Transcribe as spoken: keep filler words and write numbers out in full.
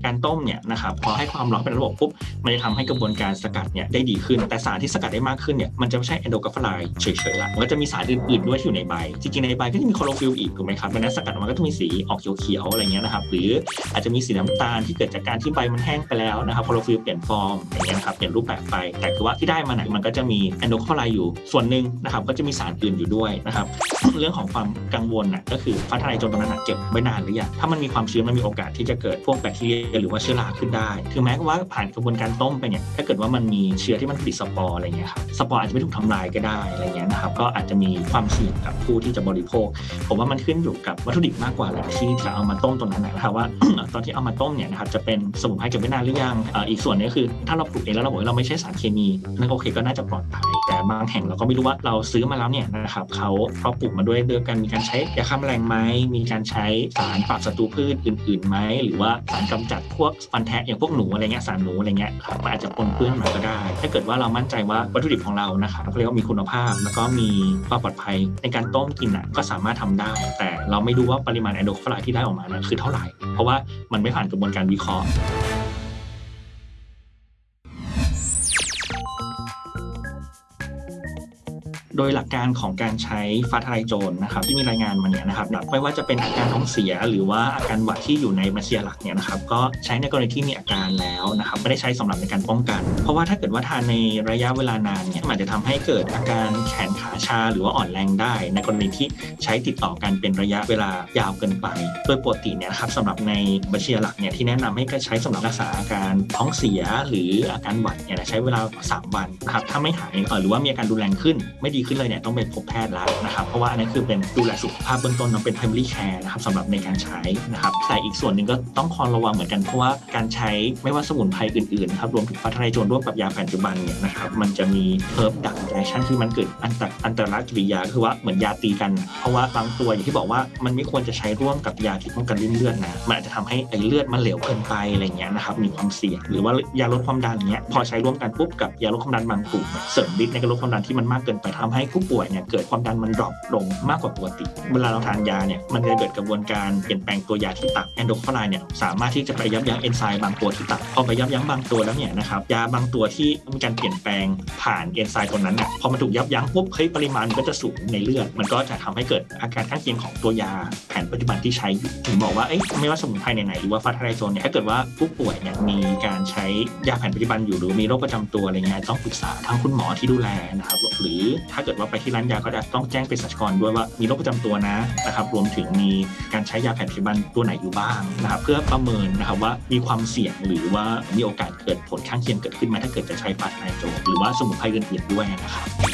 การต้มเนี่ยนะครับพอให้ความร้อนเป็นระบบปุ๊บมันจะทำให้กระบวนการสกัดเนี่ยได้ดีขึ้นแต่สารที่สกัดได้มากขึ้นเนี่ยมันจะไม่ใช่แอนโดกัฟเฟอไรด์เฉยๆละมันก็จะมีสารอื่นๆด้วยที่อยู่ในใบจริงๆในใบก็จะมีคลอโรฟิลล์อีกถูกไหมครับดังนั้นสกัดออกมาก็จะมีสีออกเขียวๆอะไรเงี้ยนะครับหรืออาจจะมีสีน้ำตาลที่เกิดจากการที่ใบมันแห้งไปแล้วนะครับคลอโรฟิลล์เปลี่ยนฟอร์มอย่างเงี้ยนะครับเปลี่ยนรูปแบบไปแต่คือว่าที่ได้มาเนี่ยมันก็จะมีแอนโดกัฟเฟอไรด์อยู่ส่วนหนึ่งนะครับก็จะมีสารอื่นอยู่ด้วยนะครับเรื่องของความกังวลน่ะก็คือฟ้าทลายโจรตรงนั้นเก็บไว้นานหรือยังถ้ามันมีความชื้นมันมีโอกาสที่จะเกิดพวกแบคทีเรียหรือว่าเชื้อราขึ้นได้ถึงแม้ว่าผ่านกระบวนการต้มไปเนี่ยถ้าเกิดว่ามันมีเชื้อที่มันผลิตสปอร์อะไรเงี้ยครับสปอร์อาจจะไม่ถูกทำลายก็ได้อะไรเงี้ยนะครับก็อาจจะมีความเสี่ยงกับผู้ที่จะบริโภคผมว่ามันขึ้นอยู่กับวัตถุดิบมากกว่าแหละที่จะเอามาต้มตรงนั้นนะครับว่า ตอนที่เอามาต้มเนี่ยนะครับจะเป็นสมุนไพรเก็บไว้นานหรือยังอีกส่วนนึงก็คือถ้าเราปลูกเองแล้วเราบอกว่าเราไม่ใช่สารเคมีนั่นโอเคก็น่าจะปลอดภัยแต่บางแห่งเราก็ไม่รู้ว่าเราซื้อมาแล้วเนี่ยนะครับเขาเขาปลูกมาด้วยเรื่องการมีการใช้ยาฆ่าแมลงไหมมีการใช้สารปราบศัตรูพืชอื่นๆไหมหรือว่าสารกำจัดพวกฟันแทะอย่างพวกหนูอะไรเงี้ยสารหนูอะไรเงี้ยครับมันอาจจะปนเปื้อนมาก็ได้ถ้าเกิดว่าเรามั่นใจว่าวัตถุดิบของเรานะครับเขาเรียกว่ามีคุณภาพแล้วก็มีความปลอดภัยในการต้มกินอ่ะก็สามารถทำได้แต่เราไม่รู้ว่าปริมาณแอนโดกัฟเฟอไรด์ที่ได้ออกมานั้นคือเท่าไหร่เพราะว่ามันไม่ผ่านกระบวนการวิเคราะห์โดยหลักการของการใช้ฟ้าทลายโจรนะครับที่มีรายงานมาเนี่ยนะครับไม่ว่าจะเป็นอาการท้องเสียหรือว่าอาการหวัดที่อยู่ในมัสเซียหลักเนี่ยนะครับก็ใช้ในกรณีที่มีอาการแล้วนะครับไม่ได้ใช้สำหรับในการป้องกันเพราะว่าถ้าเกิดว่าทานในระยะเวลานานเนี่ยมันจะทำให้เกิดอาการแขนขาชาหรือว่าอ่อนแรงได้ในกรณีที่ใช้ติดต่อกันเป็นระยะเวลายาวเกินไปโดยปกติเนี่ยนะครับสำหรับในมัสเซียหลักเนี่ยที่แนะนำให้ใช้สำหรับรักษาอาการท้องเสียหรืออาการหวัดเนี่ยใช้เวลาสามวันนะครับถ้าไม่หายหรือว่ามีอาการรุนแรงขึ้นไม่ดีขึ้นเลยเนี่ยต้องไปพบแพทย์แล้วนะครับเพราะว่าอันนี้คือเป็นดูแลสุขภาพเบื้องต้นเนาะเป็น primary care นะครับสำหรับในการใช้นะครับแต่อีกส่วนหนึ่งก็ต้องคอยระวังเหมือนกันเพราะว่าการใช้ไม่ว่าสมุนไพรอื่นๆนะครับรวมถึงฟ้าทลายโจรร่วมกับยาแผนปัจจุบันเนี่ยนะครับมันจะมี herb drug interaction คือมันเกิดอันตรอันตรกิริยาคือว่าเหมือนยาตีกันเพราะว่าบางตัวอย่างที่บอกว่ามันไม่ควรจะใช้ร่วมกับยาที่ป้องกันริ่มเลือดนะมันอาจจะทำให้ไอเลือดมันเหลวเกินไปอะไรเงี้ยนะครับมีความเสี่ยงหรือว่ายาลดความดันเงี้ยพอใช้ร่วมกันปุ๊บกับยาลดความดันบางกลุ่มเสริมฤทธิ์ในการลดความดันที่มันมากเกินไปทำให้ผู้ป่วยเนี่ยเกิดความดันมันดรอปลงมากกว่าปกติเวลาเราทานยาเนี่ยมันจะเกิดกระบวนการเปลี่ยนแปลงตัวยาที่ตับแอนโดกัฟเฟอไรด์เนี่ยสามารถที่จะไปยับยั้งเอนไซม์บางตัวที่ตับพอไปยับยั้งบางตัวแล้วเนี่ยนะครับยาบางตัวที่มีการเปลี่ยนแปลงผ่านเอนไซม์ตัวนั้นเนี่ยพอมันถูกยับยั้งปุ๊บเฮ้ยปริมาณก็จะสูงในเลือดมันก็จะทำให้เกิดอาการข้างเคียงของตัวยาแผนปัจจุบันที่ใช้ถึงบอกว่าเอ๊ะไม่ว่าสมุนไพรไหนๆหรือว่าฟ้าทลายโจรเนี่ยถ้าเกิดว่าผู้ป่วยเนี่ยมีการใช้ยาแผนปัจจุบันอยู่หรือมีโรคประจำตัวอะไรเงี้ยต้องปรึกษาทั้งคุณหมอที่ดูแลนะครับหรือถ้าเกิดว่าไปที่ร้านยาก็จะต้องแจ้งเภสัชกรด้วยว่ามีโรคประจำตัวนะนะครับรวมถึงมีการใช้ยาแผนปัจจุบันตัวไหนอยู่บ้างนะครับเพื่อประเมินนะครับว่ามีความเสี่ยงหรือว่ามีโอกาสเกิดผลข้างเคียงเกิดขึ้นไหมถ้าเกิดจะใช้ฟ้าทลายโจรหรือว่าสมุนไพรอื่นๆด้วยนะครับ